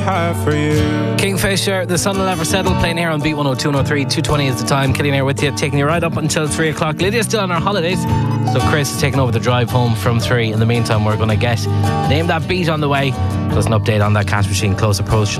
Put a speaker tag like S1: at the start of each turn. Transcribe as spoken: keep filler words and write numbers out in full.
S1: have for you.
S2: Kingfisher, The Sun Will Never Settle, playing here on B one oh two and oh three. two twenty is the time. Killing here with you, taking you right up until three o'clock. Lydia's still on her holidays, so Chris is taking over the drive home from three. In the meantime, we're going to get Name That Beat on the way, plus an update on that cash machine close approach